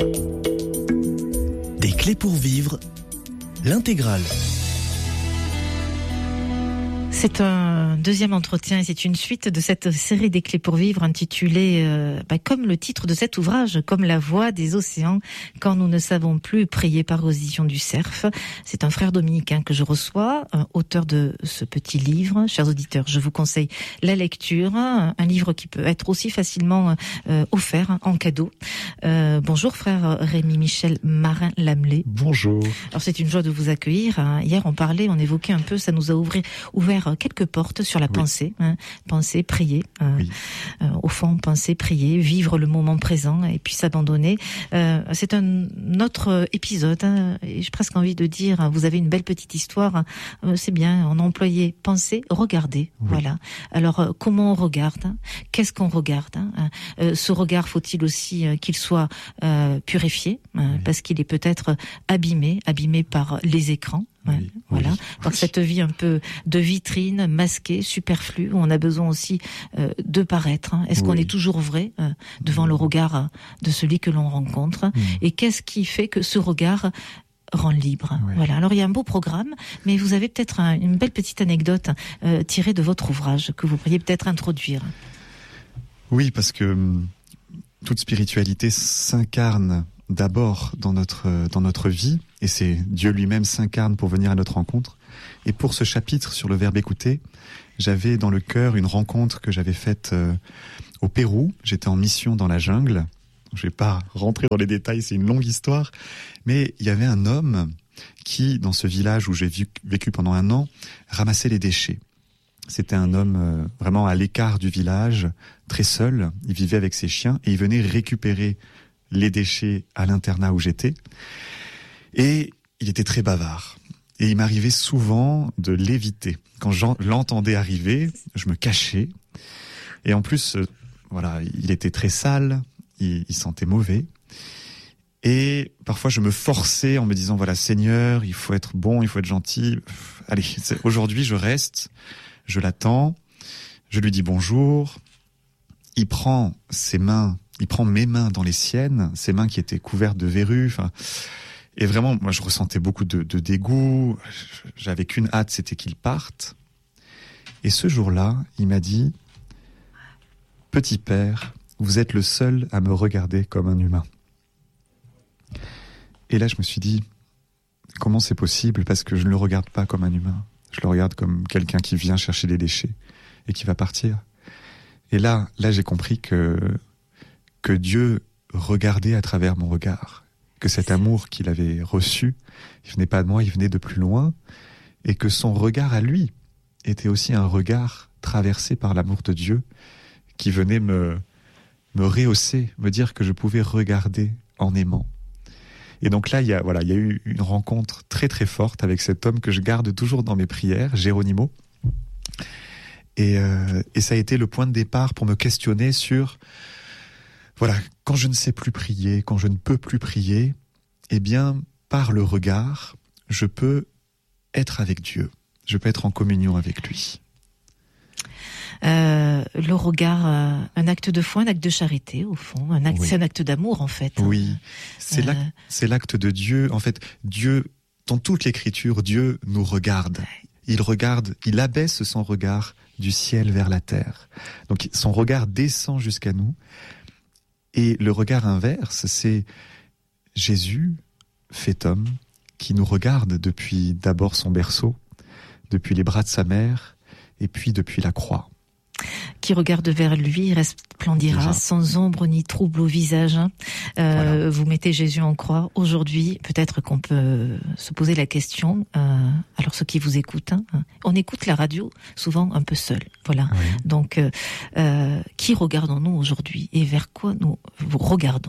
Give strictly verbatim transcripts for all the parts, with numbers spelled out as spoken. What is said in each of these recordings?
Des clés pour vivre, l'intégrale. C'est un deuxième entretien et c'est une suite de cette série des clés pour vivre intitulée euh, bah, comme le titre de cet ouvrage, comme la voix des océans quand nous ne savons plus prier, par aux éditions du Cerf. C'est un frère dominicain que je reçois, un auteur de ce petit livre. Chers auditeurs, je vous conseille la lecture, un livre qui peut être aussi facilement euh, offert en cadeau. Euh, bonjour frère Rémi-Michel Marin-Lamelé. Bonjour. Alors c'est une joie de vous accueillir. Hier on parlait, on évoquait un peu, ça nous a ouvert, ouvert quelques portes sur la oui. pensée, hein, penser, prier, euh, oui. euh, au fond penser, prier, vivre le moment présent et puis s'abandonner. Euh, c'est un autre épisode hein, et j'ai presque envie de dire, vous avez une belle petite histoire, euh, c'est bien, on a employé penser, regarder, oui. voilà. Alors euh, comment on regarde hein, qu'est-ce qu'on regarde hein, euh, ce regard, faut-il aussi euh, qu'il soit euh, purifié, hein, oui. parce qu'il est peut-être abîmé, abîmé par les écrans. Ouais, oui, voilà, oui, par oui. cette vie un peu de vitrine, masquée, superflue, où on a besoin aussi euh, de paraître. Hein. Est-ce oui. qu'on est toujours vrai euh, devant oui. le regard euh, de celui que l'on rencontre oui. Et qu'est-ce qui fait que ce regard rend libre oui. Voilà. Alors il y a un beau programme, mais vous avez peut-être un, une belle petite anecdote euh, tirée de votre ouvrage que vous pourriez peut-être introduire. Oui, parce que hum, toute spiritualité s'incarne d'abord dans notre dans notre vie, et c'est Dieu lui-même s'incarne pour venir à notre rencontre. Et pour ce chapitre sur le verbe écouter, j'avais dans le cœur une rencontre que j'avais faite euh, au Pérou. J'étais en mission dans la jungle. Je vais pas rentrer dans les détails, c'est une longue histoire, mais il y avait un homme qui, dans ce village où j'ai vécu pendant un an, ramassait les déchets. C'était un homme euh, vraiment à l'écart du village, très seul. Il vivait avec ses chiens et il venait récupérer les déchets à l'internat où j'étais. Et il était très bavard. Et il m'arrivait souvent de l'éviter. Quand je l'entendais arriver, je me cachais. Et en plus, euh, voilà, il était très sale, il, il sentait mauvais. Et parfois, je me forçais en me disant, voilà, Seigneur, il faut être bon, il faut être gentil. Allez, aujourd'hui, je reste, je l'attends, je lui dis bonjour. Il prend ses mains Il prend mes mains dans les siennes, ses mains qui étaient couvertes de verrues. Enfin, et vraiment, moi, je ressentais beaucoup de, de dégoût. J'avais qu'une hâte, c'était qu'il parte. Et ce jour-là, il m'a dit « Petit père, vous êtes le seul à me regarder comme un humain. » Et là, je me suis dit « Comment c'est possible ? Parce que je ne le regarde pas comme un humain. Je le regarde comme quelqu'un qui vient chercher des déchets et qui va partir. » Et là, là, j'ai compris que que Dieu regardait à travers mon regard, que cet amour qu'il avait reçu, il venait pas de moi, il venait de plus loin, et que son regard à lui était aussi un regard traversé par l'amour de Dieu, qui venait me, me rehausser, me dire que je pouvais regarder en aimant. Et donc là, il y a, voilà, il y a eu une rencontre très très forte avec cet homme que je garde toujours dans mes prières, Géronimo. Et, euh, et ça a été le point de départ pour me questionner sur voilà, quand je ne sais plus prier, quand je ne peux plus prier, eh bien, par le regard, je peux être avec Dieu. Je peux être en communion avec lui. Euh, le regard, euh, un acte de foi, un acte de charité, au fond. Un acte, oui. C'est un acte d'amour, en fait. Oui, c'est, euh... l'acte, c'est l'acte de Dieu. En fait, Dieu, dans toute l'Écriture, Dieu nous regarde. Il regarde, il abaisse son regard du ciel vers la terre. Donc, son regard descend jusqu'à nous. Et le regard inverse, c'est Jésus, fait homme, qui nous regarde depuis d'abord son berceau, depuis les bras de sa mère, et puis depuis la croix. Qui regarde vers lui, resplendira Déjà. Sans ombre ni trouble au visage. Euh, voilà. Vous mettez Jésus en croix. Aujourd'hui, peut-être qu'on peut se poser la question, euh, alors ceux qui vous écoutent, hein, on écoute la radio souvent un peu seul. Voilà. Oui. Donc, euh, euh, qui regardons-nous aujourd'hui et vers quoi nous regardons ?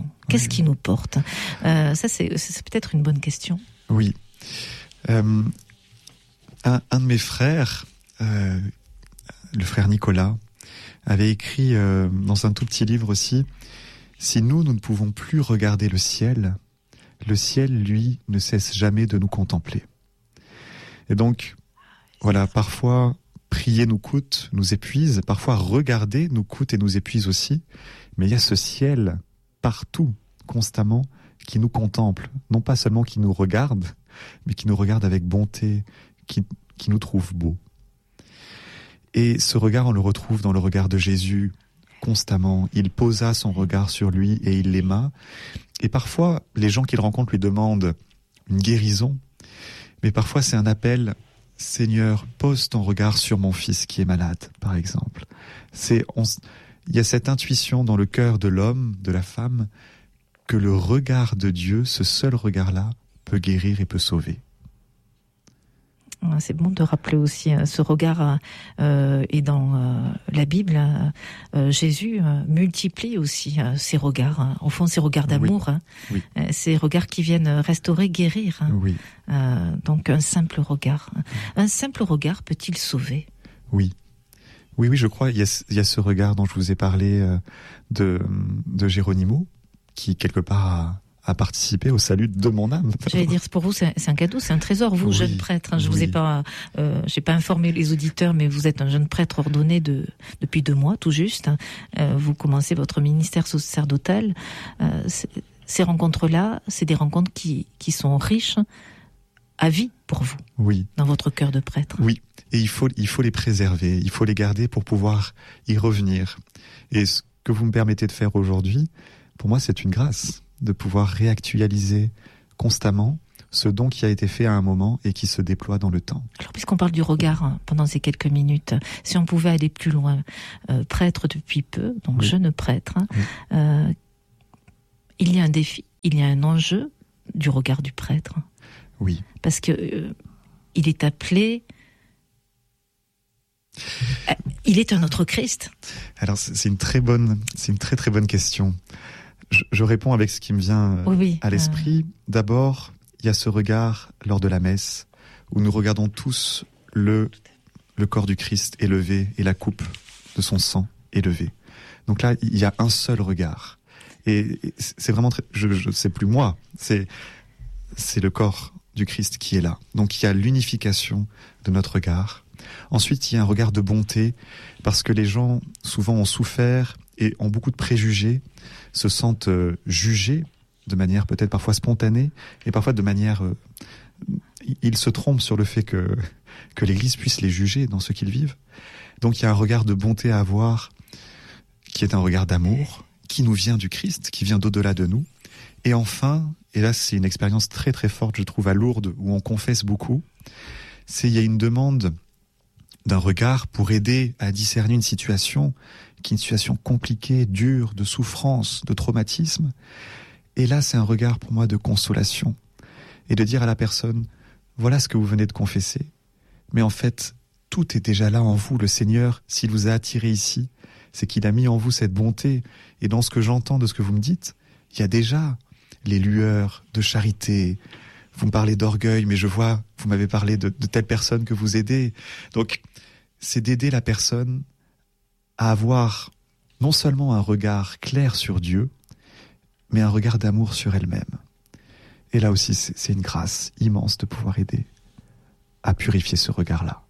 Qu'est-ce oui. qui nous porte ? euh, Ça, c'est, c'est peut-être une bonne question. Oui. Euh, un, un de mes frères... Euh, le frère Nicolas, avait écrit euh, dans un tout petit livre aussi, « Si nous, nous ne pouvons plus regarder le ciel, le ciel, lui, ne cesse jamais de nous contempler. » Et donc, voilà, parfois, prier nous coûte, nous épuise, parfois regarder nous coûte et nous épuise aussi, mais il y a ce ciel partout, constamment, qui nous contemple, non pas seulement qui nous regarde, mais qui nous regarde avec bonté, qui, qui nous trouve beaux. Et ce regard, on le retrouve dans le regard de Jésus constamment. Il posa son regard sur lui et il l'aima. Et parfois, les gens qu'il rencontre lui demandent une guérison, mais parfois c'est un appel, Seigneur, pose ton regard sur mon fils qui est malade, par exemple. C'est, on, il y a cette intuition dans le cœur de l'homme, de la femme, que le regard de Dieu, ce seul regard-là, peut guérir et peut sauver. C'est bon de rappeler aussi ce regard, euh, et dans euh, la Bible, euh, Jésus euh, multiplie aussi euh, ces regards, hein. Au fond, ces regards d'amour, oui. Hein. Oui. Euh, ces regards qui viennent restaurer, guérir. Hein. Oui. Euh, donc un simple regard. Un simple regard peut-il sauver ? Oui. Oui, oui, je crois. Il y a, il y a ce regard dont je vous ai parlé euh, de, de Géronimo, qui quelque part a... à participer au salut de mon âme. J'allais dire, pour vous, c'est un cadeau, c'est un trésor, vous, oui, jeune prêtre. Hein, je oui. vous ai pas, euh, j'ai pas informé les auditeurs, mais vous êtes un jeune prêtre ordonné de depuis deux mois, tout juste. Hein. Euh, vous commencez votre ministère sacerdotal. Euh, ces rencontres-là, c'est des rencontres qui qui sont riches à vie pour vous. Oui. Dans votre cœur de prêtre. Oui. Et il faut il faut les préserver, il faut les garder pour pouvoir y revenir. Et ce que vous me permettez de faire aujourd'hui, pour moi, c'est une grâce de pouvoir réactualiser constamment ce don qui a été fait à un moment et qui se déploie dans le temps. Alors, puisqu'on parle du regard hein, pendant ces quelques minutes, si on pouvait aller plus loin, euh, prêtre depuis peu, donc oui. jeune prêtre, hein, oui. euh, il y a un défi, il y a un enjeu du regard du prêtre. Oui. Parce que euh, il est appelé... Euh, il est un autre Christ. Alors, c'est une très bonne, c'est une très très bonne question. Je, je réponds avec ce qui me vient oui, à l'esprit. Euh... D'abord, il y a ce regard lors de la messe où nous regardons tous le, le corps du Christ élevé et la coupe de son sang élevée. Donc là, il y a un seul regard. Et, et c'est vraiment très, je, je sais plus moi, c'est, c'est le corps du Christ qui est là. Donc il y a l'unification de notre regard. Ensuite, il y a un regard de bonté parce que les gens souvent ont souffert et ont beaucoup de préjugés, se sentent euh, jugés de manière peut-être parfois spontanée et parfois de manière... Euh, ils se trompent sur le fait que, que l'Église puisse les juger dans ce qu'ils vivent. Donc il y a un regard de bonté à avoir qui est un regard d'amour, qui nous vient du Christ, qui vient d'au-delà de nous. Et enfin, et là c'est une expérience très très forte, je trouve, à Lourdes, où on confesse beaucoup, c'est il y a une demande d'un regard pour aider à discerner une situation qui est une situation compliquée, dure, de souffrance, de traumatisme. Et là, c'est un regard pour moi de consolation. Et de dire à la personne, voilà ce que vous venez de confesser. Mais en fait, tout est déjà là en vous. Le Seigneur, s'il vous a attiré ici, c'est qu'il a mis en vous cette bonté. Et dans ce que j'entends de ce que vous me dites, il y a déjà les lueurs de charité. Vous me parlez d'orgueil, mais je vois, vous m'avez parlé de, de telle personne que vous aidez. Donc, c'est d'aider la personne à avoir non seulement un regard clair sur Dieu, mais un regard d'amour sur elle-même. Et là aussi, c'est, c'est une grâce immense de pouvoir aider à purifier ce regard-là.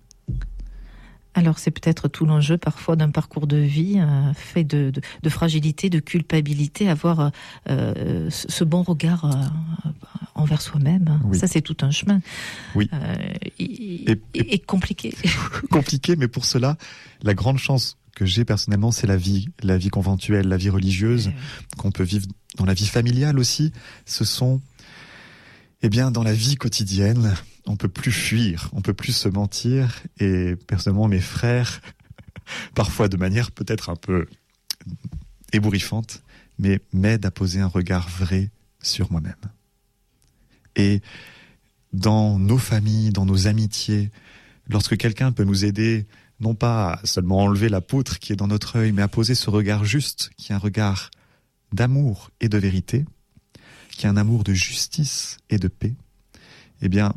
Alors c'est peut-être tout l'enjeu parfois d'un parcours de vie euh, fait de, de, de fragilité, de culpabilité, avoir euh, ce bon regard euh, envers soi-même. Oui. Ça c'est tout un chemin. Oui. Euh, et, et, et, et compliqué. Compliqué, mais pour cela, la grande chance que j'ai personnellement, c'est la vie, la vie conventuelle, la vie religieuse, oui. qu'on peut vivre dans la vie familiale aussi. Ce sont, eh bien, dans la vie quotidienne, on peut plus fuir, on peut plus se mentir. Et personnellement, mes frères, parfois de manière peut-être un peu ébouriffante, mais m'aident à poser un regard vrai sur moi-même. Et dans nos familles, dans nos amitiés, lorsque quelqu'un peut nous aider, non pas à seulement enlever la poutre qui est dans notre œil, mais à poser ce regard juste, qui est un regard d'amour et de vérité, qui est un amour de justice et de paix, eh bien,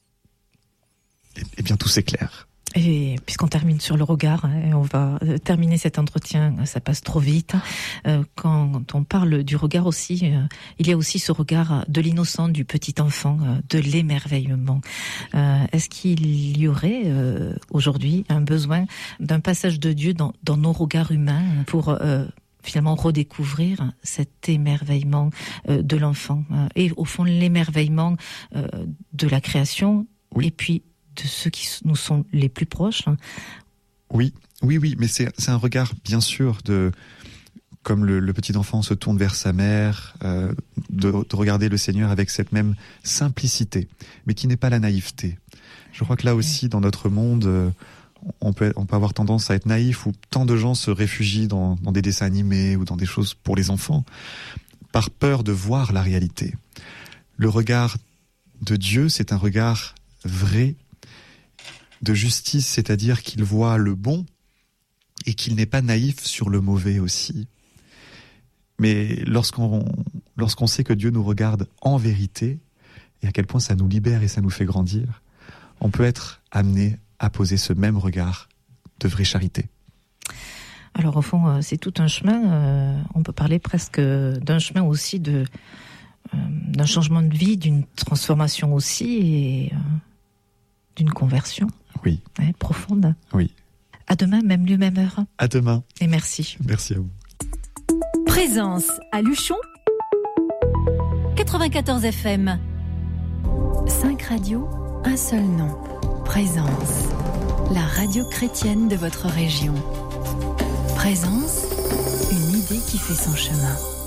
eh bien tout s'éclaire. Et puisqu'on termine sur le regard, hein, et on va terminer cet entretien, ça passe trop vite. Euh, quand on parle du regard aussi, euh, il y a aussi ce regard de l'innocent, du petit enfant, euh, de l'émerveillement. Euh, est-ce qu'il y aurait euh, aujourd'hui un besoin d'un passage de Dieu dans, dans nos regards humains pour euh, finalement redécouvrir cet émerveillement euh, de l'enfant euh, et au fond l'émerveillement euh, de la création oui. et puis de ceux qui nous sont les plus proches. Oui, oui, oui, mais c'est, c'est un regard bien sûr de, comme le, le petit enfant se tourne vers sa mère, euh, de, de regarder le Seigneur avec cette même simplicité, mais qui n'est pas la naïveté. Je crois que là aussi, dans notre monde, euh, on peut, on peut avoir tendance à être naïf, où tant de gens se réfugient dans, dans des dessins animés ou dans des choses pour les enfants, par peur de voir la réalité. Le regard de Dieu, c'est un regard vrai, de justice, c'est-à-dire qu'il voit le bon et qu'il n'est pas naïf sur le mauvais aussi. Mais lorsqu'on, lorsqu'on sait que Dieu nous regarde en vérité, et à quel point ça nous libère et ça nous fait grandir, on peut être amené à poser ce même regard de vraie charité. Alors au fond, c'est tout un chemin. Euh, on peut parler presque d'un chemin aussi de euh, d'un changement de vie, d'une transformation aussi et euh, d'une conversion. Oui. Ouais, profonde. Oui. À demain, même lieu, même heure. À demain. Et merci. Merci à vous. Présence à Luchon, quatre-vingt-quatorze F M. Cinq radios, un seul nom. Présence, la radio chrétienne de votre région. Présence, une idée qui fait son chemin.